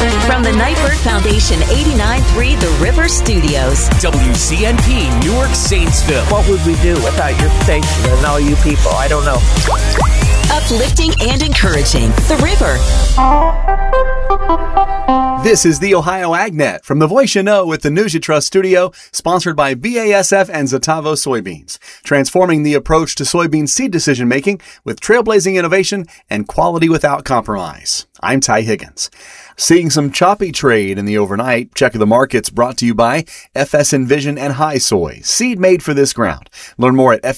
From the Nightbird Foundation 89.3 The River Studios. WCNP, Newark, Saintsville. What would we do without your station and all you people? I don't know. Uplifting and encouraging The River. This is the Ohio AgNet from the Voice You Know with the News You Trust studio, sponsored by BASF and Zetavo Soybeans, transforming the approach to soybean seed decision making with trailblazing innovation and quality without compromise. I'm Ty Higgins. Seeing some choppy trade in the overnight. Check of the markets brought to you by FS Envision and High Soy, seed made for this ground. Learn more at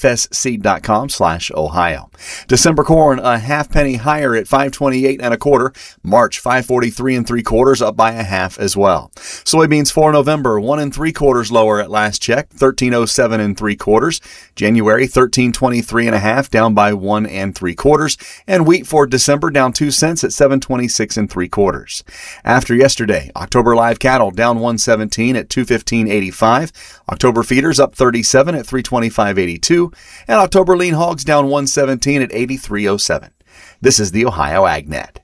fsseed.com/Ohio. December corn a half penny higher at 5.28 1/4. March 5.43 3/4, up by a half as well. Soybeans for November 1 3/4 lower at last check, 13.07 3/4. January 13.23 1/2, down by 1 3/4. And wheat for December down 2 cents at 7.26 3/4. After yesterday, October live cattle down 117 at 215.85, October feeders up 37 at 325.82, and October lean hogs down 117 at 83.07. This is the Ohio AgNet.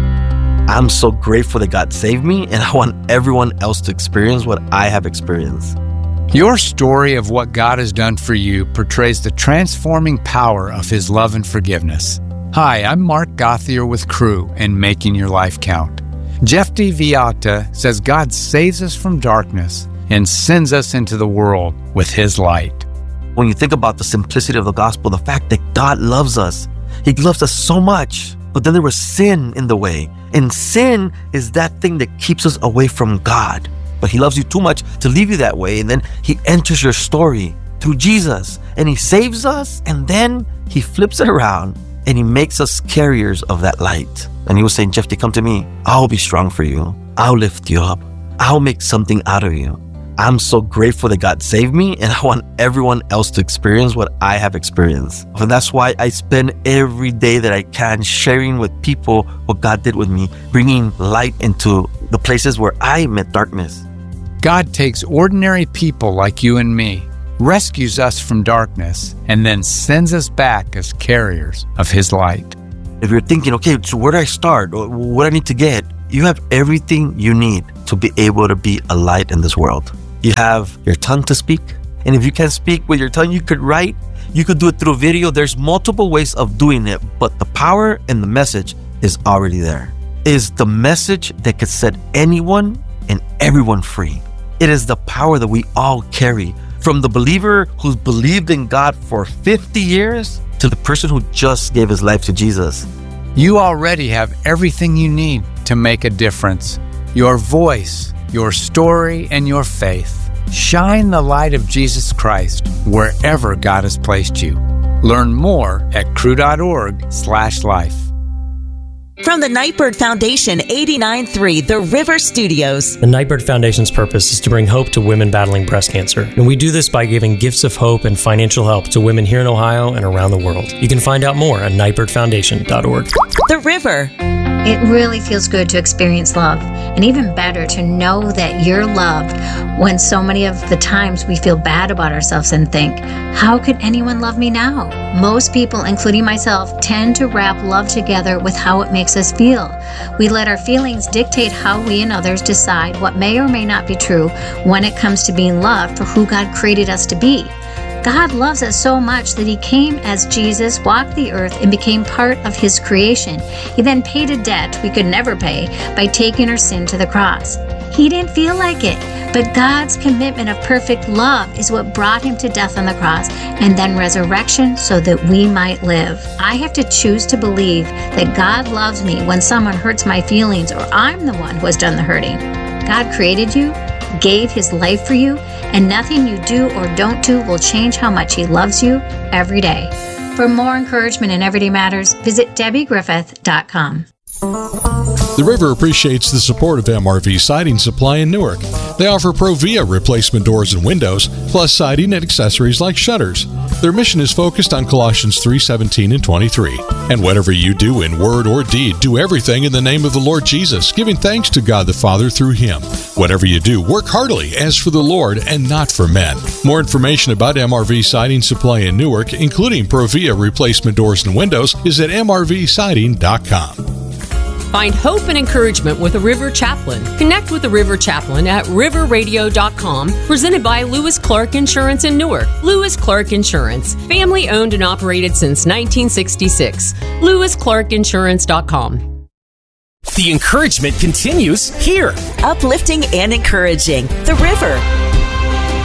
I'm so grateful that God saved me, and I want everyone else to experience what I have experienced. Your story of what God has done for you portrays the transforming power of His love and forgiveness. Hi, I'm Mark Gothier with Crew and Making Your Life Count. Jeff D. Viata says God saves us from darkness and sends us into the world with His light. When you think about the simplicity of the gospel, the fact that God loves us, He loves us so much, but then there was sin in the way. And sin is that thing that keeps us away from God. But He loves you too much to leave you that way. And then He enters your story through Jesus, and He saves us, and then He flips it around and He makes us carriers of that light. And He was saying, Jeff, come to me. I'll be strong for you. I'll lift you up. I'll make something out of you. I'm so grateful that God saved me, and I want everyone else to experience what I have experienced. And that's why I spend every day that I can sharing with people what God did with me, bringing light into the places where I met darkness. God takes ordinary people like you and me, rescues us from darkness, and then sends us back as carriers of His light. If you're thinking, okay, so where do I start? What do I need to get? You have everything you need to be able to be a light in this world. You have your tongue to speak. And if you can't speak with your tongue, you could write. You could do it through video. There's multiple ways of doing it, but the power and the message is already there. It is the message that could set anyone and everyone free. It is the power that we all carry, from the believer who's believed in God for 50 years to the person who just gave his life to Jesus. You already have everything you need to make a difference. Your voice, your story, and your faith. Shine the light of Jesus Christ wherever God has placed you. Learn more at crew.org/life. From the Nightbird Foundation 89.3 The River Studios. The Nightbird Foundation's purpose is to bring hope to women battling breast cancer. And we do this by giving gifts of hope and financial help to women here in Ohio and around the world. You can find out more at nightbirdfoundation.org. The River. It really feels good to experience love, and even better to know that you're loved when so many of the times we feel bad about ourselves and think, how could anyone love me now? Most people, including myself, tend to wrap love together with how it makes us feel. We let our feelings dictate how we and others decide what may or may not be true when it comes to being loved for who God created us to be. God loves us so much that He came as Jesus, walked the earth, and became part of His creation. He then paid a debt we could never pay by taking our sin to the cross. He didn't feel like it, but God's commitment of perfect love is what brought Him to death on the cross and then resurrection so that we might live. I have to choose to believe that God loves me when someone hurts my feelings or I'm the one who has done the hurting. God created you, gave His life for you, and nothing you do or don't do will change how much He loves you every day. For more encouragement in everyday matters, visit DebbieGriffith.com. The River appreciates the support of MRV Siding Supply in Newark. They offer Provia replacement doors and windows, plus siding and accessories like shutters. Their mission is focused on Colossians 3:17 and 23. And whatever you do in word or deed, do everything in the name of the Lord Jesus, giving thanks to God the Father through Him. Whatever you do, work heartily as for the Lord and not for men. More information about MRV Siding Supply in Newark, including Provia replacement doors and windows, is at mrvsiding.com. Find hope and encouragement with a River Chaplain. Connect with a River Chaplain at riverradio.com, presented by Lewis Clark Insurance in Newark. Lewis Clark Insurance, family owned and operated since 1966. LewisClarkInsurance.com. The encouragement continues here. Uplifting and encouraging. The River.